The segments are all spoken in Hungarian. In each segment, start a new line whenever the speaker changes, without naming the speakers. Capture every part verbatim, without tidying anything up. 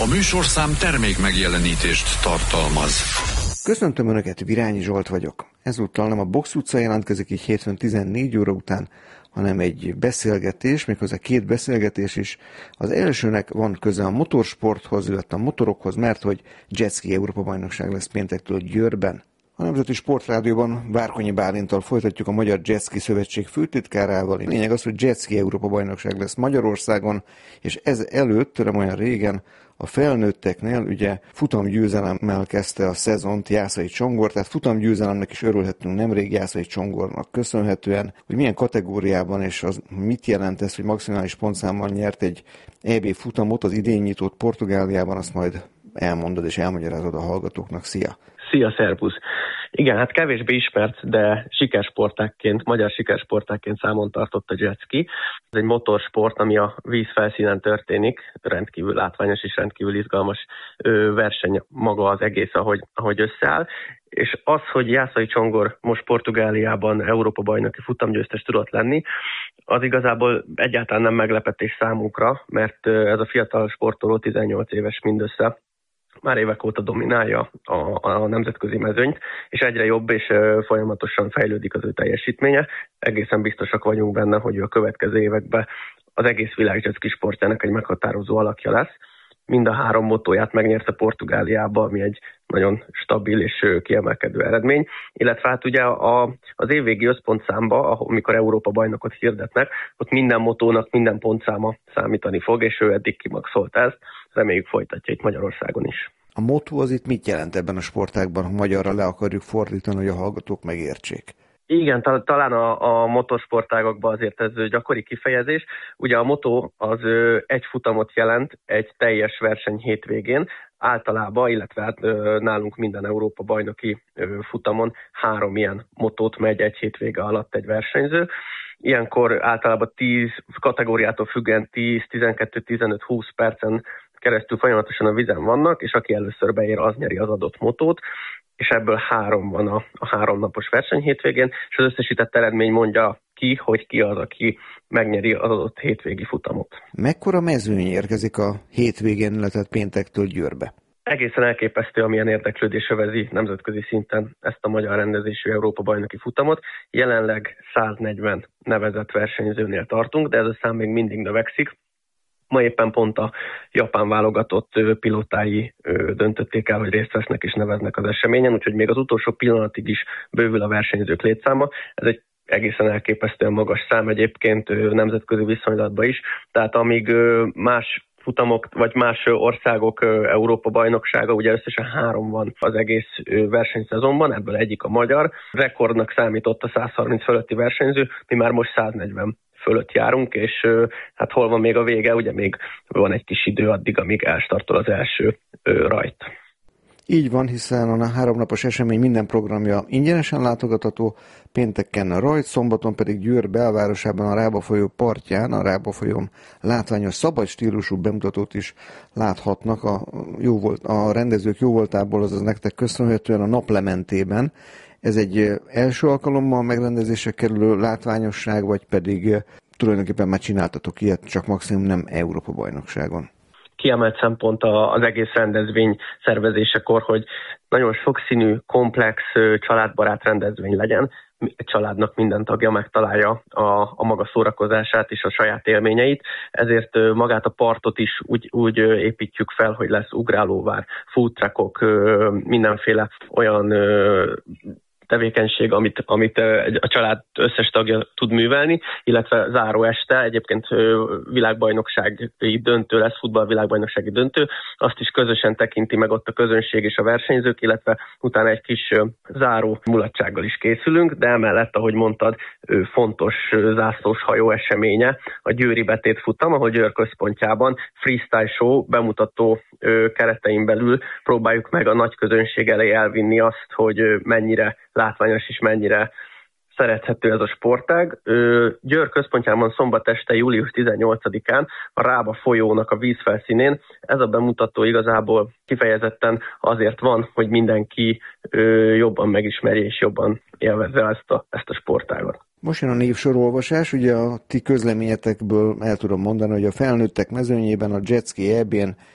A műsorszám termék megjelenítést tartalmaz.
Köszöntöm Önöket, Virányi Zsolt vagyok. Ezúttal nem a Box utca jelentkezik így hétfőn tizennégy óra után, hanem egy beszélgetés, méghozzá két beszélgetés is. Az elsőnek van köze a motorsporthoz, illetve a motorokhoz, mert hogy jetski Európa-bajnokság lesz péntektől Győrben. A Nemzeti Sportrádióban Várkonyi Bálinttal folytatjuk a Magyar Jetski Szövetség főtitkárával. Lényeg az, hogy jetski Európa-bajnokság lesz Magyarországon, és ez előtt, nem olyan régen, a felnőtteknél ugye futamgyőzelemmel kezdte a szezont Jászai Csongor, tehát futamgyőzelemnek is örülhetünk nemrég Jászai Csongornak köszönhetően, hogy milyen kategóriában és az mit jelent ez, hogy maximális pontszámmal nyert egy é bé futamot, az idénynyitót Portugáliában, azt majd elmondod és elmagyarázod a hallgatóknak. Szia!
Szia, szervusz! Igen, hát kevésbé ismert, de sikersportákként, magyar sikersportákként számon tartott a jetski. Ez egy motorsport, ami a víz felszínen történik, rendkívül látványos és rendkívül izgalmas verseny maga az egész, ahogy, ahogy összeáll. És az, hogy Jászai Csongor most Portugáliában Európa-bajnoki futamgyőztes tudott lenni, az igazából egyáltalán nem meglepetés számunkra, mert ez a fiatal sportoló tizennyolc éves mindössze, már évek óta dominálja a, a nemzetközi mezőnyt, és egyre jobb és folyamatosan fejlődik az ő teljesítménye. Egészen biztosak vagyunk benne, hogy ő a következő években az egész világ jetski sportjának egy meghatározó alakja lesz. Mind a három motóját megnyerte Portugáliába, ami egy nagyon stabil és kiemelkedő eredmény. Illetve hát ugye a, az évvégi összpontszámba, amikor Európa bajnokot hirdetnek, ott minden motónak minden pontszáma számítani fog, és ő eddig kimaxolta ezt. Reméljük folytatja itt Magyarországon is.
A motó az itt mit jelent ebben a sportágban, ha magyarra le akarjuk fordítani, hogy a hallgatók megértsék?
Igen, talán a, a motorsportágakban azért ez gyakori kifejezés. Ugye a motó az egy futamot jelent egy teljes verseny hétvégén, általában, illetve hát nálunk minden Európa-bajnoki futamon három ilyen motót megy egy hétvége alatt egy versenyző. Ilyenkor általában tíz kategóriától függően tíz, tizenkettő, tizenöt, húsz percen keresztül folyamatosan a vízen vannak, és aki először beér, az nyeri az adott motót, és ebből három van a, a három napos verseny hétvégén, és az összesített eredmény mondja ki, hogy ki az, aki megnyeri az adott hétvégi futamot.
Mekkora mezőny érkezik a hétvégén, illetve péntektől Győrbe?
Egészen elképesztő, amilyen érdeklődés övezi nemzetközi szinten ezt a magyar rendezésű Európa-bajnoki futamot. Jelenleg száznegyven nevezett versenyzőnél tartunk, de ez a szám még mindig növekszik. Ma éppen pont a japán válogatott pilótái döntötték el, hogy részt vesznek és neveznek az eseményen, úgyhogy még az utolsó pillanatig is bővül a versenyzők létszáma. Ez egy egészen elképesztően magas szám egyébként nemzetközi viszonylatban is. Tehát amíg más futamok, vagy más országok Európa-bajnoksága, ugye összesen három van az egész versenyszezonban, ebből egyik a magyar. Rekordnak számított a száz harminc fölötti versenyző, mi már most száznegyven fölött járunk, és hát hol van még a vége, ugye még van egy kis idő addig, amíg elstartol az első rajt.
Így van, hiszen a háromnapos esemény minden programja ingyenesen látogatható, pénteken a rajt, szombaton pedig Győr belvárosában a Rába folyó partján, a Rába folyón látványos szabad stílusú bemutatót is láthatnak a, jó volt, a rendezők jóvoltából, azaz nektek köszönhetően a naplementében. Ez egy első alkalommal megrendezésre kerülő látványosság, vagy pedig tulajdonképpen már csináltatok ilyet, csak maximum nem Európa-bajnokságon?
Kiemelt szempont az egész rendezvény szervezésekor, hogy nagyon sokszínű, komplex, családbarát rendezvény legyen. Egy családnak minden tagja megtalálja a, a maga szórakozását és a saját élményeit, ezért magát a partot is úgy, úgy építjük fel, hogy lesz ugrálóvár, food truckok, mindenféle olyan tevékenység, amit, amit a család összes tagja tud művelni, illetve záró este, egyébként világbajnoksági döntő lesz, futballvilágbajnoksági döntő, azt is közösen tekinti meg ott a közönség és a versenyzők, illetve utána egy kis záró mulatsággal is készülünk, de emellett, ahogy mondtad, fontos zászlós hajó eseménye, a győri betét futam, ahol Győr központjában freestyle show bemutató keretein belül próbáljuk meg a nagy közönség elé elvinni azt, hogy mennyire látványos és mennyire szerethető ez a sportág. Győr központjában szombat este, július tizennyolcadikán a Rába folyónak a vízfelszínén. Ez a bemutató igazából kifejezetten azért van, hogy mindenki jobban megismerje és jobban élvezze ezt a, ezt a sportágat.
Most jön a névsorolvasás, ugye a ti közleményetekből el tudom mondani, hogy a felnőttek mezőnyében a jetski é bén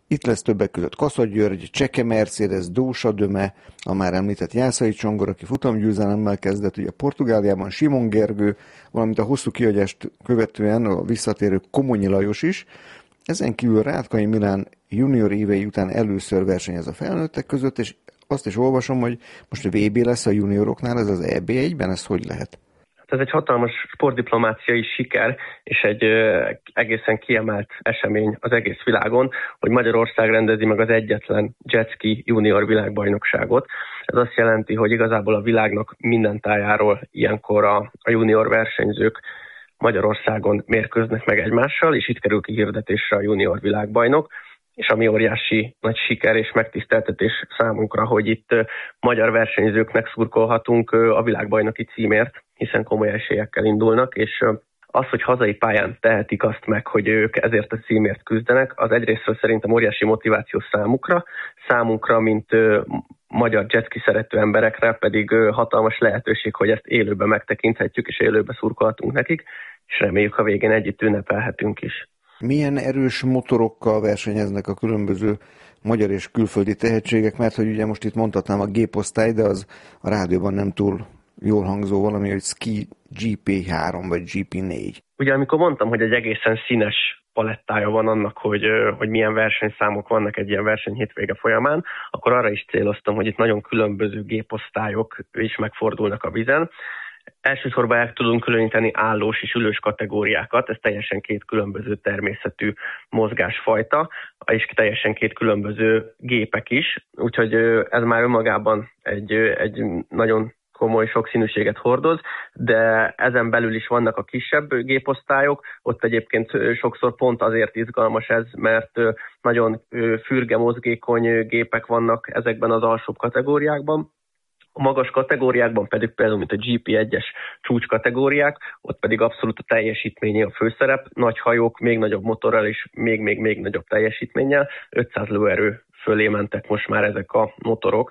Itt lesz többek között Kassa-György, Cseke Mercedes, Dósa Döme, a már említett Jászai Csongor, aki futamgyőzelemmel kezdett, ugye Portugáliában Simon Gergő, valamint a hosszú kihagyást követően a visszatérő Komonyi Lajos is. Ezen kívül Rátkai Milán junior évei után először versenyez a felnőttek között, és azt is olvasom, hogy most a vé bé lesz a junioroknál, ez az é bé egyben, ez hogy lehet?
Ez egy hatalmas sportdiplomáciai siker, és egy egészen kiemelt esemény az egész világon, hogy Magyarország rendezi meg az egyetlen jetski junior világbajnokságot. Ez azt jelenti, hogy igazából a világnak minden tájáról ilyenkor a, a junior versenyzők Magyarországon mérkőznek meg egymással, és itt kerül kihirdetésre a junior világbajnok, és ami óriási nagy siker és megtiszteltetés számunkra, hogy itt magyar versenyzőknek szurkolhatunk a világbajnoki címért, hiszen komoly esélyekkel indulnak, és az, hogy hazai pályán tehetik azt meg, hogy ők ezért a címért küzdenek, az egyrésztről szerintem óriási motiváció számukra, számunkra, mint magyar jetski szerető emberekre pedig hatalmas lehetőség, hogy ezt élőben megtekinthetjük, és élőben szurkolhatunk nekik, és reméljük a végén együtt ünnepelhetünk is.
Milyen erős motorokkal versenyeznek a különböző magyar és külföldi tehetségek, mert hogy ugye most itt mondhatnám a géposztály, de az a rádióban nem túl jól hangzó valami, hogy Ski gé pé három vagy gé pé négy.
Ugye amikor mondtam, hogy egy egészen színes palettája van annak, hogy, hogy milyen versenyszámok vannak egy ilyen verseny hétvége folyamán, akkor arra is céloztam, hogy itt nagyon különböző géposztályok is megfordulnak a vízen. Elsősorban el tudunk különíteni állós és ülős kategóriákat, ez teljesen két különböző természetű mozgásfajta, és teljesen két különböző gépek is, úgyhogy ez már önmagában egy, egy nagyon komoly sokszínűséget hordoz, de ezen belül is vannak a kisebb géposztályok, ott egyébként sokszor pont azért izgalmas ez, mert nagyon fürge, mozgékony gépek vannak ezekben az alsóbb kategóriákban. A magas kategóriákban pedig például, mint a gé pé egyes csúcs kategóriák, ott pedig abszolút a teljesítményé a főszerep, nagy hajók, még nagyobb motorral és még-még-még nagyobb teljesítménnyel, ötszáz lóerő fölé mentek most már ezek a motorok,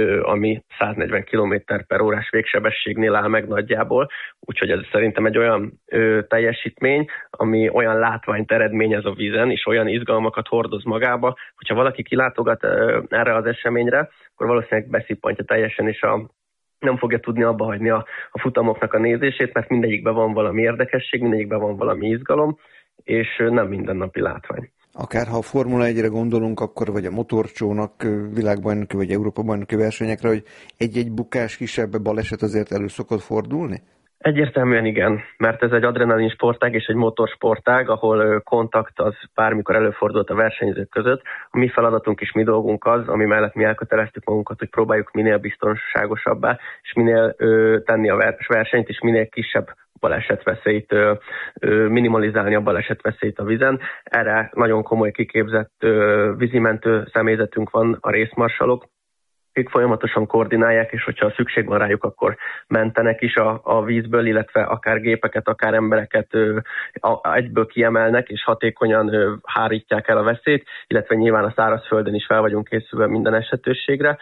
ami száznegyven kilométer per órás végsebességnél áll meg nagyjából, úgyhogy ez szerintem egy olyan teljesítmény, ami olyan látványt eredményez a vízen, és olyan izgalmakat hordoz magába, hogyha valaki kilátogat erre az eseményre, akkor valószínűleg beszippantja teljesen, és a nem fogja tudni abba hagyni a, a futamoknak a nézését, mert mindegyikben van valami érdekesség, mindegyikben van valami izgalom, és nem mindennapi látvány.
Akár ha a Formula egyre gondolunk, akkor vagy a motorcsónak világbajnoki vagy Európa-bajnoki versenyekre, hogy egy-egy bukás, kisebb baleset azért elő szokott fordulni?
Egyértelműen igen, mert ez egy adrenalin sportág és egy motorsportág, ahol kontakt az bármikor előfordult a versenyzők között. A mi feladatunk és mi dolgunk az, ami mellett mi elköteleztük magunkat, hogy próbáljuk minél biztonságosabbá, és minél ö, tenni a versenyt, és minél kisebb balesetveszélyt, ö, ö, minimalizálni a balesetveszélyt a vízen. Erre nagyon komoly kiképzett ö, vízimentő személyzetünk van, a részmarsalok, akik folyamatosan koordinálják, és hogyha szükség van rájuk, akkor mentenek is a, a vízből, illetve akár gépeket, akár embereket ö, a, egyből kiemelnek, és hatékonyan ö, hárítják el a veszélyt, illetve nyilván a szárazföldön is fel vagyunk készülve minden esetőségre.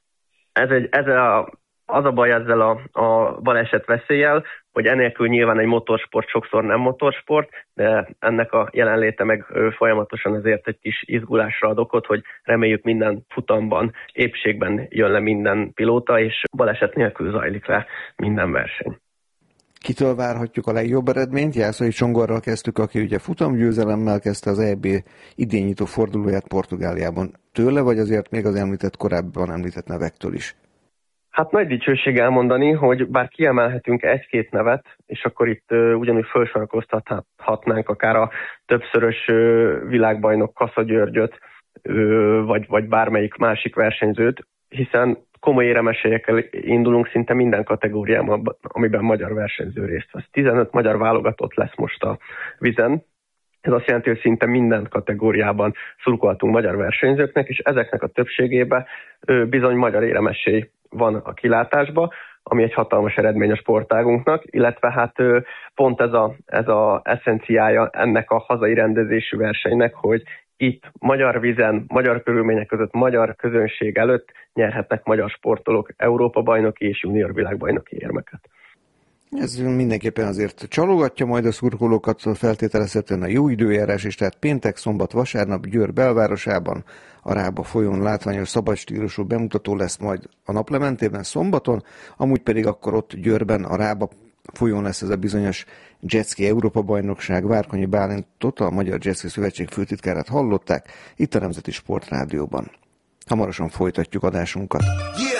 Ez egy, ez a, az a baj ezzel a, a baleset veszéllyel, hogy enélkül nyilván egy motorsport sokszor nem motorsport, de ennek a jelenléte meg folyamatosan ezért egy kis izgulásra ad okot, hogy reméljük minden futamban, épségben jön le minden pilóta, és baleset nélkül zajlik le minden verseny.
Kitől várhatjuk a legjobb eredményt? Jászai Csongorral kezdtük, aki ugye futamgyőzelemmel kezdte az é bé idényító fordulóját Portugáliában. Tőle, vagy azért még az említett korábban említett nevektől is?
Hát nagy dicsőség elmondani, hogy bár kiemelhetünk egy-két nevet, és akkor itt uh, ugyanúgy felsorakoztathatnánk akár a többszörös uh, világbajnok Kassa-Györgyöt, uh, vagy, vagy bármelyik másik versenyzőt, hiszen komoly éremesélyekkel indulunk szinte minden kategóriában, amiben magyar versenyző részt vesz. tizenöt magyar válogatott lesz most a vízen. Ez azt jelenti, hogy szinte minden kategóriában szurkolhatunk magyar versenyzőknek, és ezeknek a többségében uh, bizony magyar éremesély van a kilátásba, ami egy hatalmas eredmény a sportágunknak, illetve hát pont ez a, ez a eszenciája ennek a hazai rendezésű versenynek, hogy itt magyar vízen, magyar körülmények között, magyar közönség előtt nyerhetnek magyar sportolók Európa-bajnoki és junior világbajnoki érmeket.
Ez mindenképpen azért csalogatja majd a szurkolókat, feltételezhetően a jó időjárás is, tehát péntek, szombat, vasárnap Győr belvárosában a Rába folyón látványos szabadstílusú bemutató lesz majd a naplementében szombaton, amúgy pedig akkor ott Győrben a Rába folyón lesz ez a bizonyos Jetski Európa-bajnokság. Várkonyi Bálintot, a Magyar Jetski Szövetség főtitkárát hallották itt a Nemzeti Sportrádióban. Hamarosan folytatjuk adásunkat.